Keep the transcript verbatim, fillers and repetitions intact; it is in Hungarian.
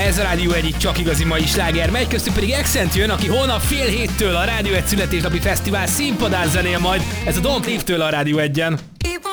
Ez a Rádió egyik csak igazi mai sláger megy, köztük pedig Accent jön, aki holnap fél héttől a Rádió egy születésnapi fesztivál színpadán zenél majd. Ez a Don't Leave tőle a Rádió egyen.